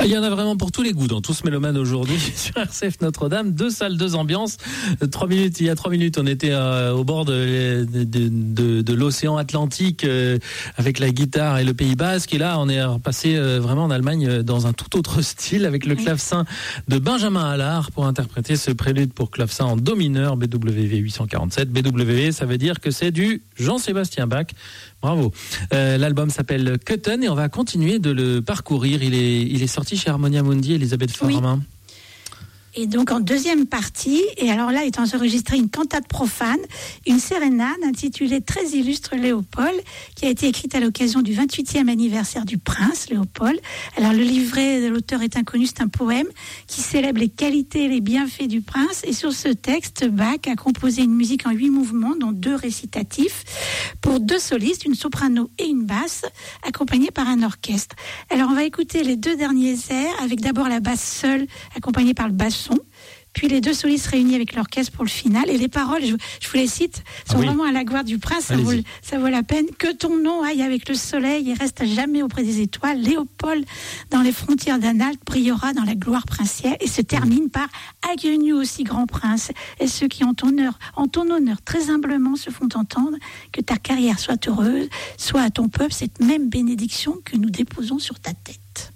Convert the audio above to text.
Il y en a vraiment pour tous les goûts dans Tous Mélomanes aujourd'hui sur RCF Notre-Dame. 2 salles, 2 ambiances. 3 minutes, il y a 3 minutes, on était au bord de l'océan Atlantique avec la guitare et le Pays Basque. Et là, on est repassé vraiment en Allemagne dans un tout autre style avec le clavecin de Benjamin Allard pour interpréter ce prélude pour clavecin en do mineur, BWV 847. BWV, ça veut dire que c'est du Jean-Sébastien Bach. Bravo. L'album s'appelle Köthen et on va continuer de le parcourir. Il est sorti chez Harmonia Mundi, Elisabeth Formin. Oui. Et donc en deuxième partie, et alors là est enregistrée une cantate profane, une sérénade intitulée Très illustre Léopold, qui a été écrite à l'occasion du 28e anniversaire du prince Léopold. Alors le livret de l'auteur est inconnu, c'est un poème qui célèbre les qualités et les bienfaits du prince. Et sur ce texte, Bach a composé une musique en 8 mouvements, dont 2 récitatifs, pour 2 solistes, une soprano et une basse, accompagnés par un orchestre. Alors on va écouter les 2 derniers airs, avec d'abord la basse seule, accompagnée par le basson, puis les 2 solistes réunis avec l'orchestre pour le final. Et les paroles, je vous les cite, sont vraiment à la gloire du prince, ça vaut la peine. Que ton nom aille avec le soleil et reste à jamais auprès des étoiles. Léopold, dans les frontières d'Anhalt, brillera dans la gloire princière. Et se termine par Aguenu aussi grand prince. Et ceux qui en ton honneur très humblement se font entendre, que ta carrière soit heureuse, soit à ton peuple cette même bénédiction que nous déposons sur ta tête.